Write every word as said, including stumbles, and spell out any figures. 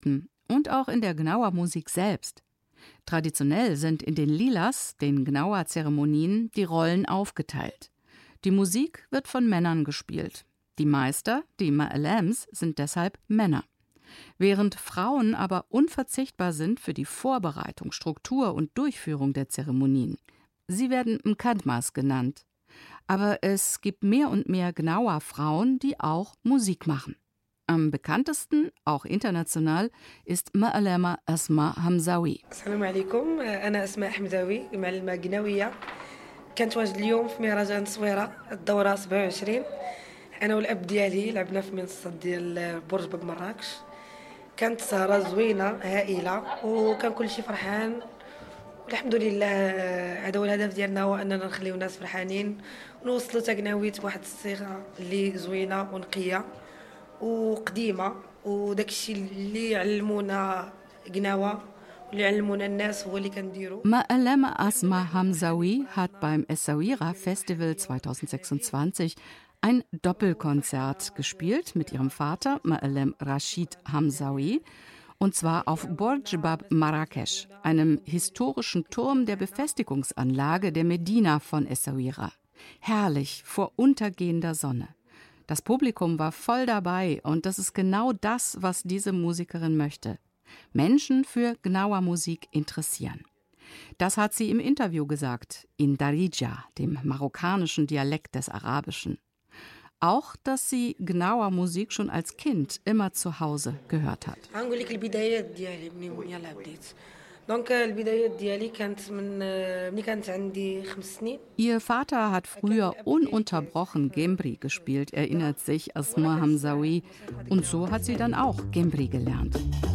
Riten und auch in der Gnawa-Musik selbst. Traditionell sind in den Lilas, den Gnawa-Zeremonien, die Rollen aufgeteilt. Die Musik wird von Männern gespielt. Die Meister, die Ma'alems, sind deshalb Männer. Während Frauen aber unverzichtbar sind für die Vorbereitung, Struktur und Durchführung der Zeremonien. Sie werden Mkadmas genannt. Aber es gibt mehr und mehr Gnawa-Frauen, die auch Musik machen. Am bekanntesten, auch international, ist Ma'alema Asma Hamzawi. Assalamu alaikum, أنا أسماء حمزاوي معلمة قناوية. كنت واجد اليوم في مهرجان صويرة الدورة سبعة وعشرين. أنا والأب ديالي لعبنا في منصة ديال برج باب مراكش. كانت سهرة زوينة هائلة وكان كل شيء فرحان. الحمد لله هذا هو الهدف ديالنا، هو أننا نخليو الناس فرحانين ونوصلوا تقناويت بواحد الصيغة اللي زوينة ونقية وقديمة، وداك الشيء اللي علمونا قناوة واللي علمونا الناس هو اللي كنديرو. Ma'alema Asma Hamzawi hat beim Essaouira Festival zwanzig sechsundzwanzig ein Doppelkonzert gespielt mit ihrem Vater Ma'alem Rashid Hamzawi, und zwar auf Borj Bab Marrakesch, einem historischen Turm der Befestigungsanlage der Medina von Essaouira. Herrlich vor untergehender Sonne. Das Publikum war voll dabei und das ist genau das, was diese Musikerin möchte. Menschen für Gnawa-Musik interessieren. Das hat sie im Interview gesagt, in Darija, dem marokkanischen Dialekt des Arabischen. Auch, dass sie Gnawa-Musik schon als Kind immer zu Hause gehört hat. Ihr Vater hat früher ununterbrochen Gembri gespielt, erinnert sich Asma Hamzawi. Und so hat sie dann auch Gembri gelernt.